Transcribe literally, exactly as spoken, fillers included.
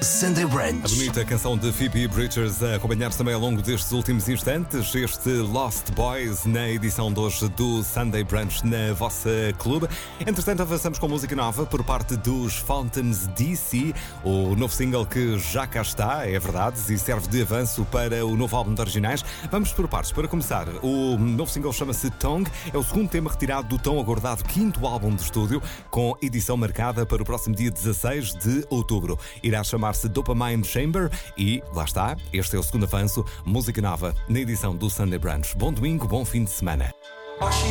Sunday A Brunch. bonita canção de Phoebe Bridgers a acompanhar-se também ao longo destes últimos instantes. Este Lost Boys na edição de hoje do Sunday Brunch na vossa clube. Entretanto, avançamos com música nova por parte dos Fountains D C. O novo single que já cá está, é verdade, e serve de avanço para o novo álbum de originais. Vamos por partes. Para começar, o novo single chama-se Tongue. É o segundo tema retirado do tão aguardado quinto álbum de estúdio, com edição marcada para o próximo dia dezasseis de outubro. Irá chamar-se Dopamine Chamber e, lá está, este é o segundo avanço, música nova na edição do Sunday Brunch. Bom domingo, bom fim de semana. All she